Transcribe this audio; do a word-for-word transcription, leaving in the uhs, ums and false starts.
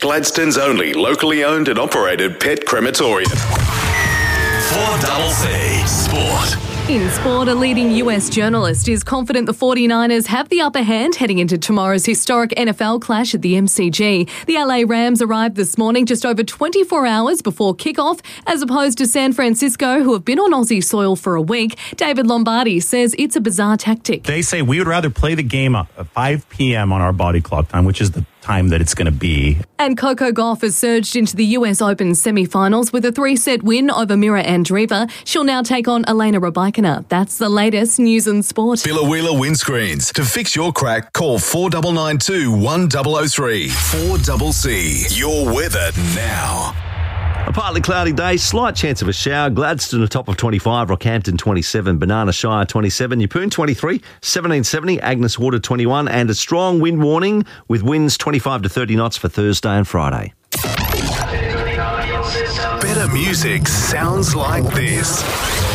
Gladstone's only locally owned and operated pet crematorium. four C Sport. In sport, a leading U S journalist is confident the forty-niners have the upper hand heading into tomorrow's historic N F L clash at the M C G. The L A Rams arrived this morning just over twenty-four hours before kickoff, as opposed to San Francisco, who have been on Aussie soil for a week. David Lombardi says it's a bizarre tactic. They say we would rather play the game at five p.m. on our body clock time, which is the time that it's going to be. And Coco Gauff has surged into the U S Open semi-finals with a three-set win over Mira Andreeva. She'll now take on Elena Rybakina. That's the latest news and sport. Billa Windscreens. To fix your crack, call four nine nine two, one zero zero three. four C C. Your weather now. A partly cloudy day, slight chance of a shower. Gladstone, a top of twenty-five. Rockhampton, twenty-seven. Banana Shire, twenty-seven. Yeppoon, twenty-three. seventeen seventy. Agnes Water, twenty-one. And a strong wind warning with winds twenty-five to thirty knots for Thursday and Friday. Better music sounds like this.